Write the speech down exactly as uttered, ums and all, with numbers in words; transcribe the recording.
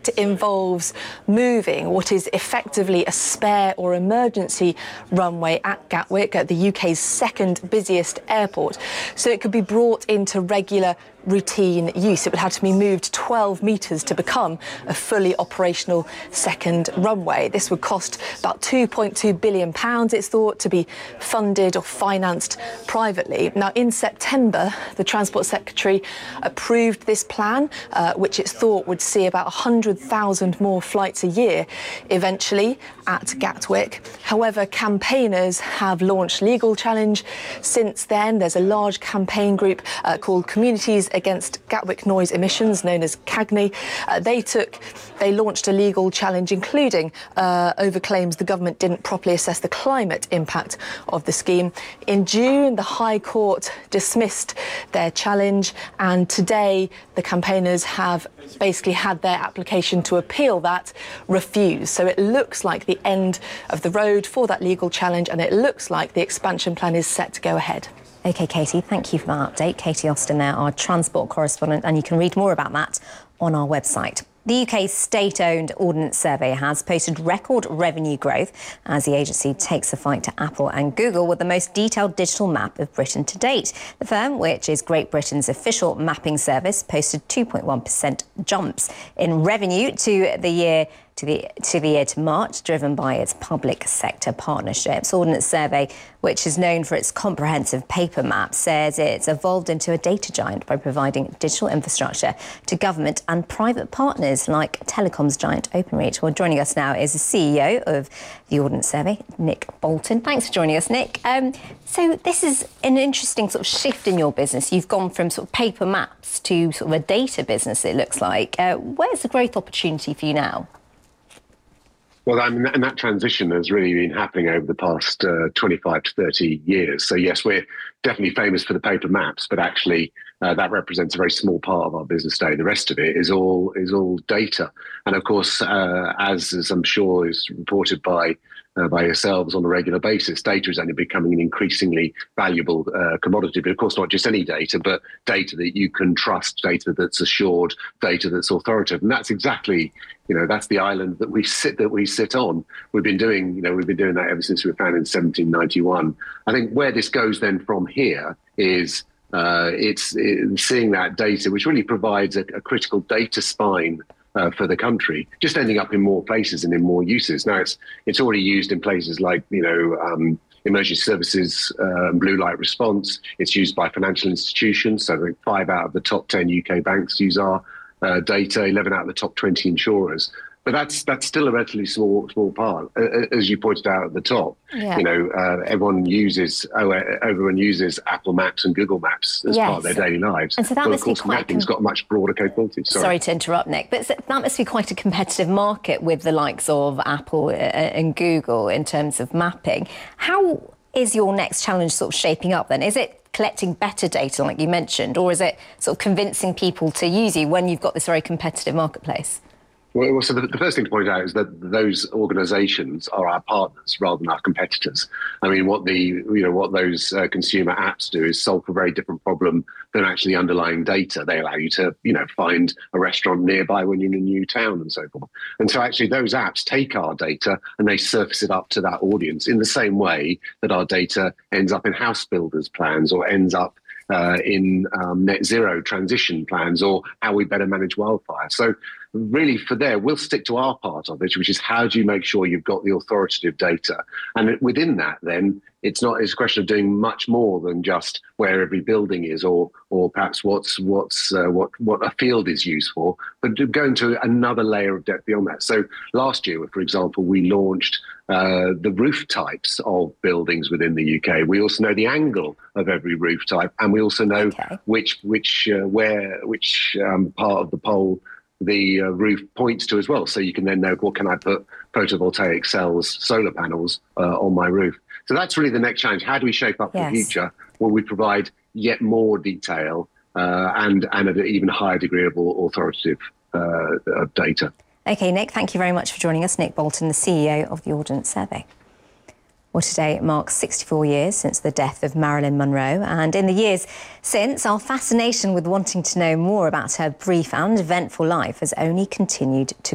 project involves moving what is effectively a spare or emergency runway at Gatwick, at the U K's second busiest airport, so it could be brought into regular routine use. It would have to be moved twelve metres to become a fully operational second runway. This would cost about two point two billion pounds, it's thought, to be funded or financed privately. Now, in September, the Transport Secretary approved this plan, uh, which it's thought would see about one hundred thousand more flights a year eventually at Gatwick. However, campaigners have launched legal challenge since then. There's a large campaign group uh, called Communities Against Gatwick Noise Emissions, known as CAGNY. Uh, they took, they launched a legal challenge, including uh, over claims the government didn't properly assess the climate impact of the scheme. In June, the High Court dismissed their challenge, and today the campaigners have basically had their application to appeal that refused. So it looks like the end of the road for that legal challenge, and it looks like the expansion plan is set to go ahead. OK, Katie, thank you for that update. Katie Austin there, our transport correspondent, and you can read more about that on our website. The U K's state-owned Ordnance Survey has posted record revenue growth as the agency takes the fight to Apple and Google with the most detailed digital map of Britain to date. The firm, which is Great Britain's official mapping service, posted two point one percent jumps in revenue to the year to the to the year to March, driven by its public sector partnerships. Ordnance Survey, which is known for its comprehensive paper map, says it's evolved into a data giant by providing digital infrastructure to government and private partners like telecoms giant Openreach. Well, joining us now is the C E O of the Ordnance Survey, Nick Bolton. Thanks for joining us, Nick. Um, so this is an interesting sort of shift in your business. You've gone from sort of paper maps to sort of a data business, it looks like. Uh, where's the growth opportunity for you now? Well, I mean, and that transition has really been happening over the past uh, twenty-five to thirty years. So, yes, we're definitely famous for the paper maps, but actually uh, that represents a very small part of our business day. The rest of it is all is all data. And, of course, uh, as, as I'm sure is reported by Uh, by yourselves on a regular basis, data is only becoming an increasingly valuable uh, commodity. But of course, not just any data, but data that you can trust, data that's assured, data that's authoritative. And that's exactly, you know, that's the island that we sit that we sit on. We've been doing, you know, we've been doing that ever since we were founded in seventeen ninety-one. I think where this goes then from here is uh, it's, it's seeing that data, which really provides a, a critical data spine Uh, for the country, just ending up in more places and in more uses. Now, it's it's already used in places like, you know, um, emergency services, uh, blue light response. It's used by financial institutions. So I think five out of the top ten U K banks use our uh, data, eleven out of the top twenty insurers. But that's that's still a relatively small small part, uh, as you pointed out at the top. Yeah. You know, uh, everyone uses oh, everyone uses Apple Maps and Google Maps as yes. part of their daily lives. And so that but must of course, be quite mapping's got much broader capabilities. Sorry. Sorry to interrupt, Nick, but that must be quite a competitive market with the likes of Apple and Google in terms of mapping. How is your next challenge sort of shaping up then? Is it collecting better data, like you mentioned, or is it sort of convincing people to use you when you've got this very competitive marketplace? Well, so the, the first thing to point out is that those organisations are our partners rather than our competitors. I mean, what the you know what those uh, consumer apps do is solve a very different problem than actually underlying data. They allow you to you know find a restaurant nearby when you're in a new town and so forth. And so actually those apps take our data and they surface it up to that audience in the same way that our data ends up in house builders' plans or ends up Uh, in um, net zero transition plans or how we better manage wildfire. So really for there, we'll stick to our part of it, which is how do you make sure you've got the authoritative data? And within that, then, it's not it's a question of doing much more than just where every building is or or perhaps what's what's uh, what what a field is used for, but going to another layer of depth beyond that. So last year, for example, we launched uh, the roof types of buildings within the U K. We also know the angle of every roof type, and we also know okay. which which uh, where which um, part of the pole the uh, roof points to as well. So you can then know, well, can I put photovoltaic cells, solar panels uh, on my roof? So that's really the next challenge. How do we shape up yes. the future? Well, we provide yet more detail uh, and, and an even higher degree of authoritative uh, of data. OK, Nick, thank you very much for joining us. Nick Bolton, the C E O of the Ordnance Survey. Well, today marks sixty-four years since the death of Marilyn Monroe, and in the years since, our fascination with wanting to know more about her brief and eventful life has only continued to